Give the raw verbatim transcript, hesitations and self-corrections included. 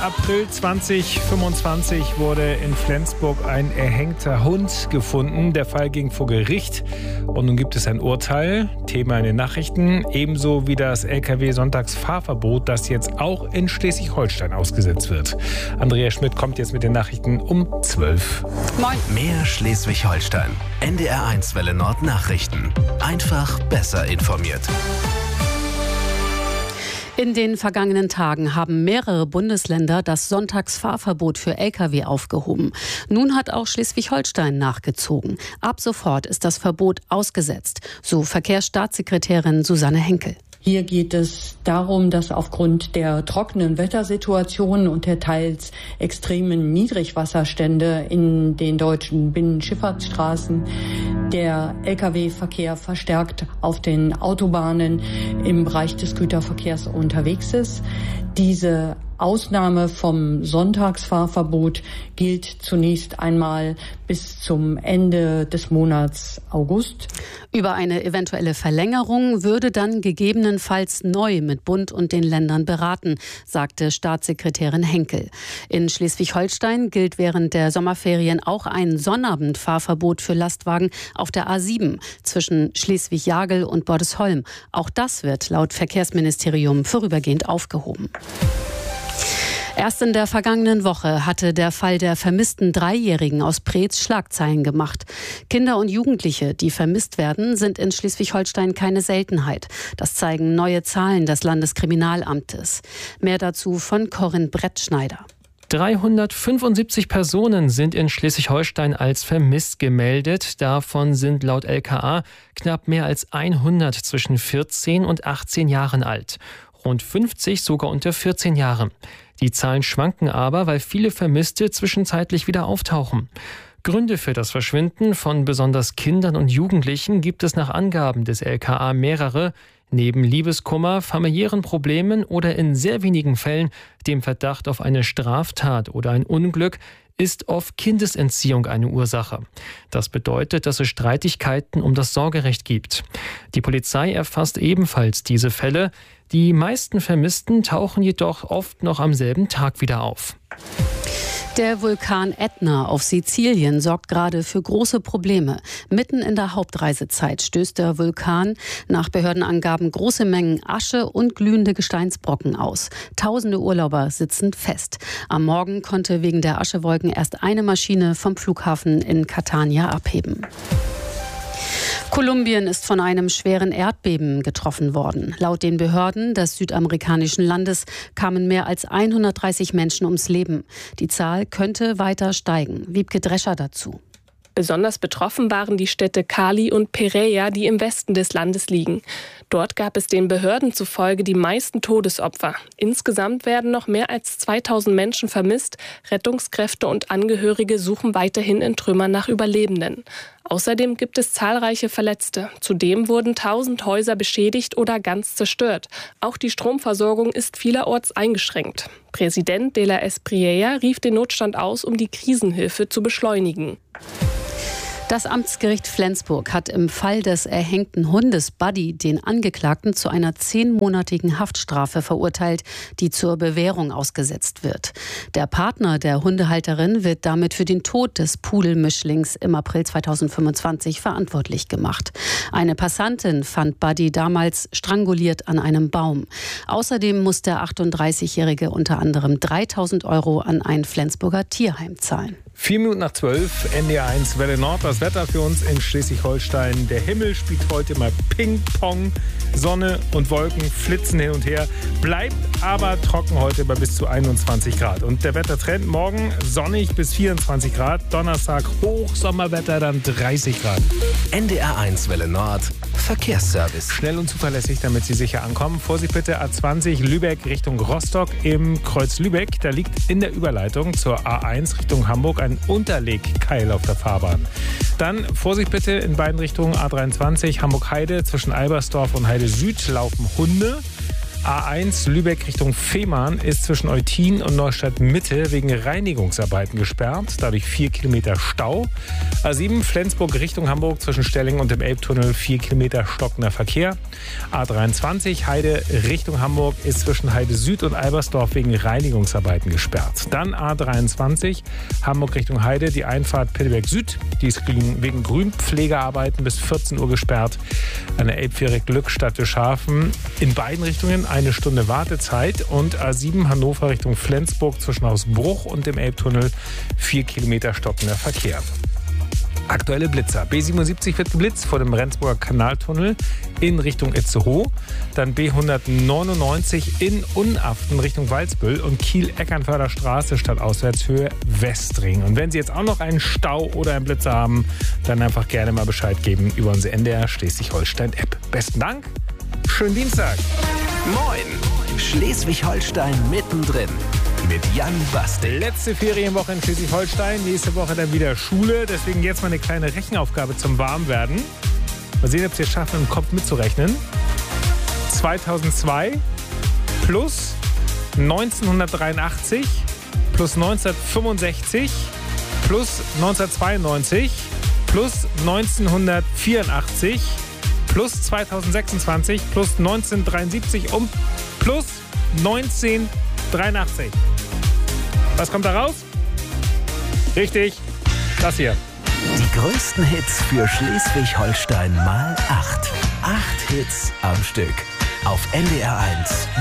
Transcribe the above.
April zweitausendfünfundzwanzig wurde in Flensburg ein erhängter Hund gefunden. Der Fall ging vor Gericht und nun gibt es ein Urteil. Thema in den Nachrichten, ebenso wie das L K W-Sonntagsfahrverbot, das jetzt auch in Schleswig-Holstein ausgesetzt wird. Andrea Schmidt kommt jetzt mit den Nachrichten um zwölf. Moin. Mehr Schleswig-Holstein. N D R eins Welle Nord Nachrichten. Einfach besser informiert. In den vergangenen Tagen haben mehrere Bundesländer das Sonntagsfahrverbot für L K W aufgehoben. Nun hat auch Schleswig-Holstein nachgezogen. Ab sofort ist das Verbot ausgesetzt, so Verkehrsstaatssekretärin Susanne Henkel. Hier geht es darum, dass aufgrund der trockenen Wettersituation und der teils extremen Niedrigwasserstände in den deutschen Binnenschifffahrtsstraßen der L K W-Verkehr verstärkt auf den Autobahnen im Bereich des Güterverkehrs unterwegs ist. Diese Ausnahme vom Sonntagsfahrverbot gilt zunächst einmal bis zum Ende des Monats August. Über eine eventuelle Verlängerung würde dann gegebenenfalls neu mit Bund und den Ländern beraten, sagte Staatssekretärin Henkel. In Schleswig-Holstein gilt während der Sommerferien auch ein Sonnabendfahrverbot für Lastwagen auf der A sieben zwischen Schleswig-Jagel und Bordesholm. Auch das wird laut Verkehrsministerium vorübergehend aufgehoben. Erst in der vergangenen Woche hatte der Fall der vermissten Dreijährigen aus Preetz Schlagzeilen gemacht. Kinder und Jugendliche, die vermisst werden, sind in Schleswig-Holstein keine Seltenheit. Das zeigen neue Zahlen des Landeskriminalamtes. Mehr dazu von Corinne Brettschneider. dreihundertfünfundsiebzig Personen sind in Schleswig-Holstein als vermisst gemeldet. Davon sind laut L K A knapp mehr als hundert zwischen vierzehn und achtzehn Jahren alt. Rund fünfzig sogar unter vierzehn Jahren. Die Zahlen schwanken aber, weil viele Vermisste zwischenzeitlich wieder auftauchen. Gründe für das Verschwinden von besonders Kindern und Jugendlichen gibt es nach Angaben des L K A mehrere. Neben Liebeskummer, familiären Problemen oder in sehr wenigen Fällen dem Verdacht auf eine Straftat oder ein Unglück ist oft Kindesentziehung eine Ursache. Das bedeutet, dass es Streitigkeiten um das Sorgerecht gibt. Die Polizei erfasst ebenfalls diese Fälle. Die meisten Vermissten tauchen jedoch oft noch am selben Tag wieder auf. Der Vulkan Ätna auf Sizilien sorgt gerade für große Probleme. Mitten in der Hauptreisezeit stößt der Vulkan nach Behördenangaben große Mengen Asche und glühende Gesteinsbrocken aus. Tausende Urlauber sitzen fest. Am Morgen konnte wegen der Aschewolken erst eine Maschine vom Flughafen in Catania abheben. Kolumbien ist von einem schweren Erdbeben getroffen worden. Laut den Behörden des südamerikanischen Landes kamen mehr als hundertdreißig Menschen ums Leben. Die Zahl könnte weiter steigen. Wiebke Drescher dazu. Besonders betroffen waren die Städte Cali und Pereira, die im Westen des Landes liegen. Dort gab es den Behörden zufolge die meisten Todesopfer. Insgesamt werden noch mehr als zweitausend Menschen vermisst. Rettungskräfte und Angehörige suchen weiterhin in Trümmern nach Überlebenden. Außerdem gibt es zahlreiche Verletzte. Zudem wurden tausend Häuser beschädigt oder ganz zerstört. Auch die Stromversorgung ist vielerorts eingeschränkt. Präsident de la Espriella rief den Notstand aus, um die Krisenhilfe zu beschleunigen. Das Amtsgericht Flensburg hat im Fall des erhängten Hundes Buddy den Angeklagten zu einer zehnmonatigen Haftstrafe verurteilt, die zur Bewährung ausgesetzt wird. Der Partner der Hundehalterin wird damit für den Tod des Pudelmischlings im April zweitausendfünfundzwanzig verantwortlich gemacht. Eine Passantin fand Buddy damals stranguliert an einem Baum. Außerdem muss der achtunddreißigjährige unter anderem dreitausend Euro an ein Flensburger Tierheim zahlen. Vier Minuten nach zwölf, N D R eins Welle Nord. Das Wetter für uns in Schleswig-Holstein. Der Himmel spielt heute mal Ping-Pong. Sonne und Wolken flitzen hin und her. Bleibt aber trocken heute bei bis zu einundzwanzig Grad. Und der Wettertrend morgen sonnig bis vierundzwanzig Grad. Donnerstag Hochsommerwetter, dann dreißig Grad. N D R eins Welle Nord. Verkehrsservice. Schnell und zuverlässig, damit Sie sicher ankommen. Vorsicht bitte, A zwanzig Lübeck Richtung Rostock im Kreuz Lübeck. Da liegt in der Überleitung zur A eins Richtung Hamburg ein Unterlegkeil auf der Fahrbahn. Dann Vorsicht bitte in beiden Richtungen A dreiundzwanzig Hamburg-Heide. Zwischen Albersdorf und Heide Süd laufen Hunde. A eins Lübeck Richtung Fehmarn ist zwischen Eutin und Neustadt Mitte wegen Reinigungsarbeiten gesperrt. Dadurch vier Kilometer Stau. A sieben Flensburg Richtung Hamburg zwischen Stelling und dem Elbtunnel vier Kilometer stockender Verkehr. A dreiundzwanzig Heide Richtung Hamburg ist zwischen Heide Süd und Albersdorf wegen Reinigungsarbeiten gesperrt. Dann A dreiundzwanzig Hamburg Richtung Heide, die Einfahrt Pittelberg Süd. Die ist wegen Grünpflegearbeiten bis vierzehn Uhr gesperrt. An der Elbfähre Glückstadt Schafen in beiden Richtungen eine Stunde Wartezeit. Und A sieben Hannover Richtung Flensburg zwischen Hausbruch und dem Elbtunnel vier Kilometer stockender Verkehr. Aktuelle Blitzer. B siebenundsiebzig wird geblitzt vor dem Rendsburger Kanaltunnel in Richtung Itzehoe. Dann B hundertneunundneunzig in Unaften Richtung Walsbüll und Kiel-Eckernförder Straße statt Auswärtshöhe Westring. Und wenn Sie jetzt auch noch einen Stau oder einen Blitzer haben, dann einfach gerne mal Bescheid geben über unsere N D R Schleswig-Holstein-App. Besten Dank. Schönen Dienstag. Moin. Schleswig-Holstein mittendrin. Mit Jan Bastek. Letzte Ferienwoche in Schleswig-Holstein. Nächste Woche dann wieder Schule. Deswegen jetzt mal eine kleine Rechenaufgabe zum Warmwerden. Mal sehen, ob Sie es schaffen, im Kopf mitzurechnen. zweitausendzwei plus neunzehnhundertdreiundachtzig plus neunzehnhundertfünfundsechzig plus neunzehnhundertzweiundneunzig plus neunzehnhundertvierundachtzig plus zweitausendsechsundzwanzig plus neunzehnhundertdreiundsiebzig und plus neunzehnhundertdreiundachtzig. Was kommt da raus? Richtig, das hier. Die größten Hits für Schleswig-Holstein mal acht. Acht Hits am Stück. Auf N D R eins.